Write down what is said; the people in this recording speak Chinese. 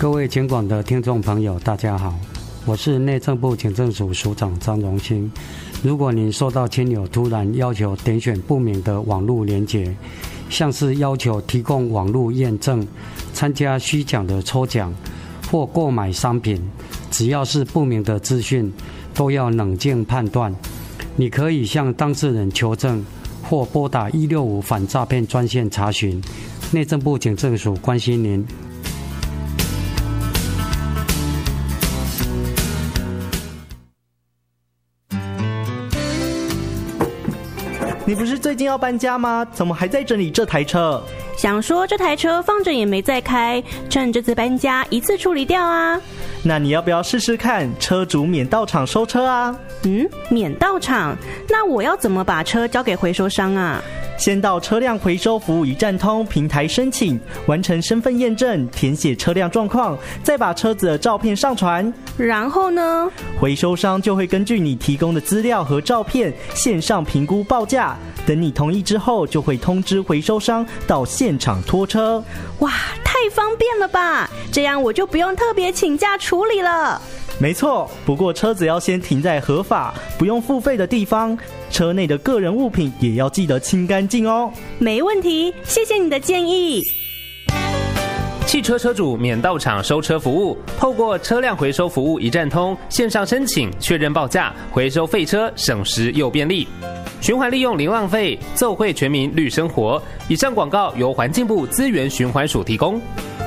各位警广的听众朋友，大家好，我是内政部警政署署长张荣兴。如果您收到亲友突然要求点选不明的网络连结，像是要求提供网络验证、参加虚假的抽奖或购买商品，只要是不明的资讯，都要冷静判断。你可以向当事人求证，或拨打165反诈骗专线查询。内政部警政署关心您。 你不是最近要搬家吗？怎么还在整理这台车？ 想说这台车放着也没再开，趁这次搬家一次处理掉啊。 那你要不要试试看车主免到场收车啊？ 免到场？那我要怎么把车交给回收商啊？ 先到车辆回收服务一站通平台申请，完成身份验证，填写车辆状况，再把车子的照片上传。 然后呢？ 回收商就会根据你提供的资料和照片线上评估报价，等你同意之后，就会通知回收商到现场拖车。 哇，太方便了吧！这样我就不用特别请假处理了。 没错，不过车子要先停在合法、不用付费的地方，车内的个人物品也要记得清干净哦。 没问题，谢谢你的建议。 汽车车主免到场收车服务，透过车辆回收服务一站通，线上申请确认报价，回收废车，省时又便利。循环利用零浪费，奏会全民绿生活。以上广告由环境部资源循环署提供。